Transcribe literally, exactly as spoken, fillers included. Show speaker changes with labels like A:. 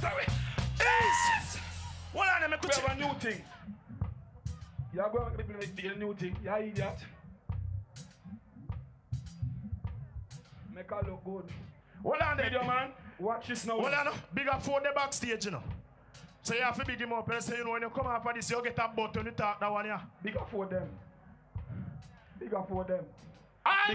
A: sorry. Yes. Hold on, let me
B: We have a new thing. You are going to the new thing. You are idiot. Make her look good.
A: Hold on,
B: Video man. Watch this now.
A: Hold on, big up for the backstage, you know. So you have to big him up and say, you know, when you come out for this, you get a button, you talk that one, yeah.
B: Big up for them. Big up for them.
A: All